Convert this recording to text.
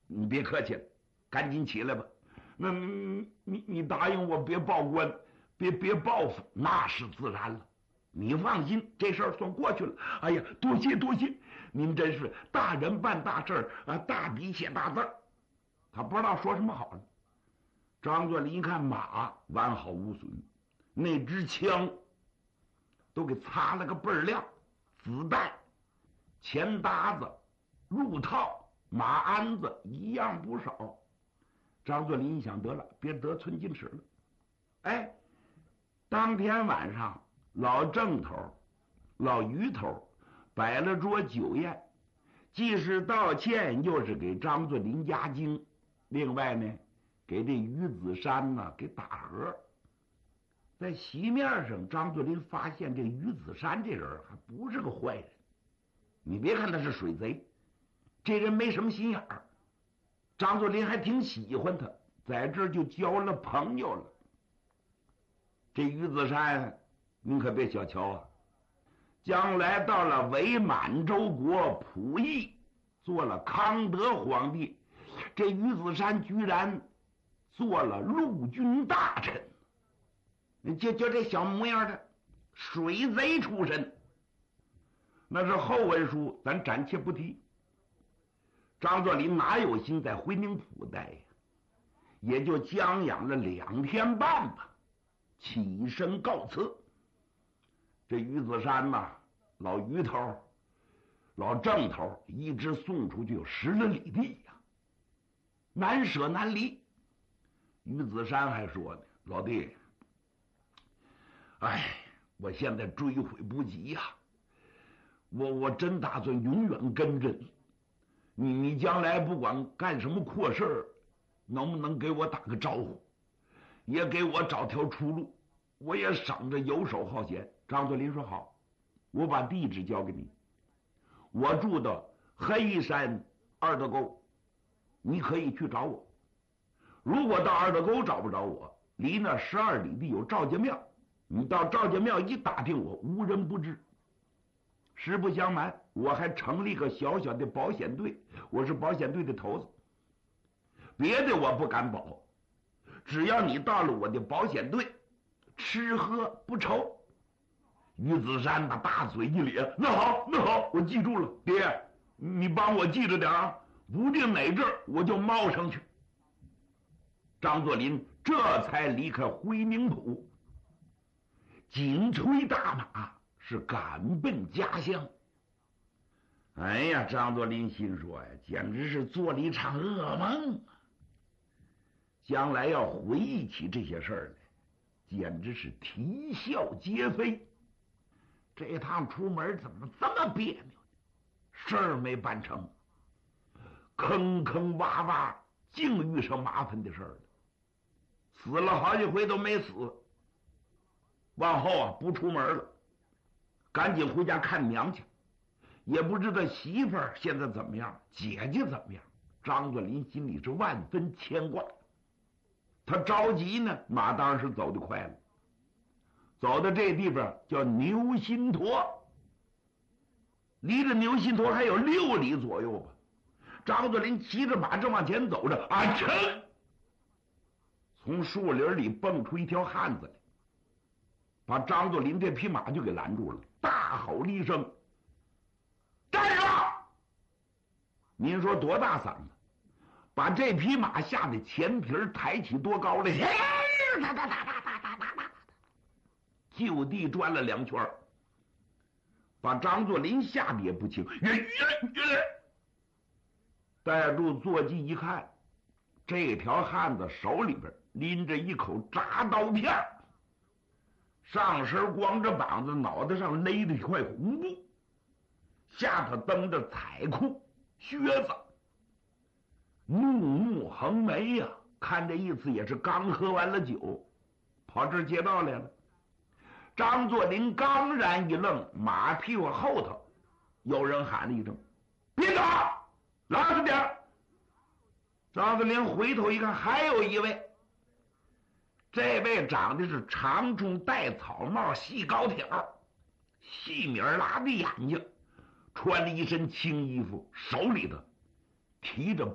你别客气了，赶紧起来吧。那你答应我别报官，别报复，那是自然了。你放心，这事儿算过去了。哎呀，多谢多谢，您真是大人办大事啊，大笔写大字。他不知道说什么好了。张作霖一看马完好无损，那支枪都给擦了个倍儿亮，子弹、钱搭子、入套、马鞍子一样不少。张作霖一想，得了，别得寸进尺了。哎，当天晚上，老郑头、老于头摆了桌酒宴，既是道歉，又是给张作霖压惊。另外呢，给这于子山呢给打和。在席面上，张作霖发现这于子山这人还不是个坏人。你别看他是水贼，这人没什么心眼儿。张作霖还挺喜欢他，在这儿就交了朋友了。这于子山，您可别小瞧啊，将来到了伪满洲国溥仪，做了康德皇帝，这于子山居然做了陆军大臣。就这小模样的水贼出身，那是后文书，咱暂且不提。张作霖哪有心在回宁府待呀？也就将养了2天半吧，起身告辞。这于子山呐，老于头、老郑头一直送出去有10来里地呀，难舍难离。于子山还说呢，老弟，哎，我现在追悔不及呀，我真打算永远跟着你。你将来不管干什么阔事儿，能不能给我打个招呼，也给我找条出路，我也省着游手好闲。张作霖说好，我把地址交给你，我住的黑山二德沟，你可以去找我。如果到二德沟找不着我，离那12里地有赵家庙，你到赵家庙一打听我，无人不知。实不相瞒，我还成立个小小的保险队，我是保险队的头子。别的我不敢保，只要你到了我的保险队，吃喝不愁。于子山把大嘴一咧，那好，那好，我记住了，爹，你帮我记着点啊，不定哪阵儿我就冒上去。张作霖这才离开回宁府，紧催大马，是赶奔家乡。哎呀，张作霖心说呀，简直是做了一场噩梦啊！将来要回忆起这些事儿来，简直是啼笑皆非。这趟出门怎么这么别扭呢？事儿没办成，坑坑洼洼，净遇上麻烦的事儿了。死了好几回都没死，往后啊不出门了，赶紧回家看娘去。也不知道媳妇儿现在怎么样，姐姐怎么样。张作霖心里是万分牵挂。他着急呢，马当然是走得快了，走到这地方叫牛心坨，离着牛心坨还有6里左右吧。张作霖骑着马正往前走着，啊噌！从树林里蹦出一条汉子来，把张作霖这匹马就给拦住了，大吼了一声：“站住！”您说多大嗓子，把这匹马吓得前蹄抬起多高了，就地转了2圈，把张作霖吓得也不轻。带住坐骑一看，这条汉子手里边拎着一口铡刀片，上身光着膀子，脑袋上勒着一块红布，下头蹬着彩裤靴子，怒目横眉呀，看这意思也是刚喝完了酒，跑这儿劫道来了。张作霖刚然一愣，马屁股后头有人喊了一声：“别走，拉着点。”张作霖回头一看，还有一位，这位长得是长中带草帽，细高挑，细米拉的眼睛，穿了一身青衣服，手里头提着